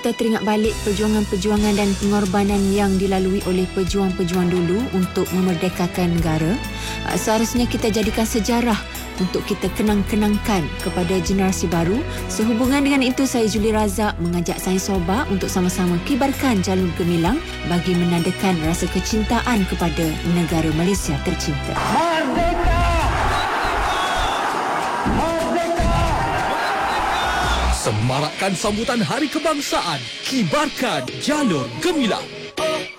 Kita teringat balik perjuangan-perjuangan dan pengorbanan yang dilalui oleh pejuang-pejuang dulu untuk memerdekakan negara. Seharusnya kita jadikan sejarah untuk kita kenang-kenangkan kepada generasi baru. Sehubungan dengan itu, saya Julie Razak mengajak Sains Soba untuk sama-sama kibarkan jalur gemilang bagi menandakan rasa kecintaan kepada negara Malaysia tercinta. Merdeka! Semarakkan sambutan Hari Kebangsaan. Kibarkan jalur gemilang.